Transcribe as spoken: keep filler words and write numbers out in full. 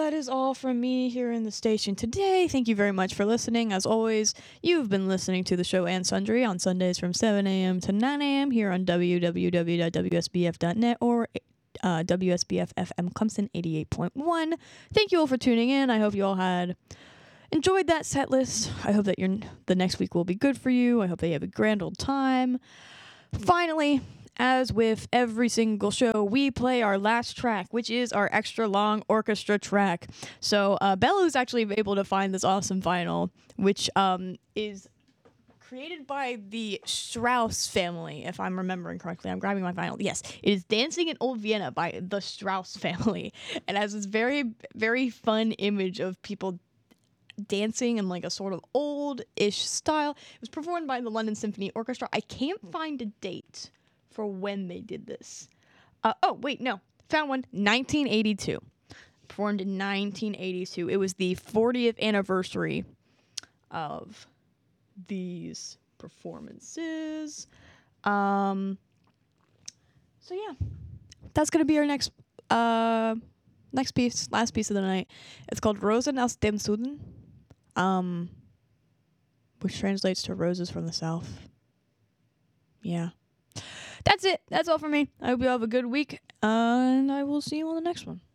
that is all from me here in the station today. Thank you very much for listening. As always, you've been listening to the show and Sundry on Sundays from seven a.m. to nine a.m. here on w w w dot w s b f dot net or uh, W S B F F M Clemson eighty-eight point one. Thank you all for tuning in. I hope you all had enjoyed that set list. I hope that your the next week will be good for you. I hope that you have a grand old time. Finally, as with every single show, we play our last track, which is our extra long orchestra track. So uh, Bello's actually able to find this awesome vinyl, which um, is created by the Strauss family, if I'm remembering correctly. I'm grabbing my vinyl. Yes, it is Dancing in Old Vienna by the Strauss family. It has this very, very fun image of people dancing in like a sort of old-ish style. It was performed by the London Symphony Orchestra. I can't find a date for when they did this. Uh, oh, wait, no. Found one. nineteen eighty-two. Performed in nineteen eighty-two. It was the fortieth anniversary of these performances. Um, so yeah, that's gonna be our next uh next piece, last piece of the night. It's called Rosen aus dem Süden, um, which translates to Roses from the South. Yeah, that's it. That's all for me. I hope you have a good week, uh, and I will see you on the next one.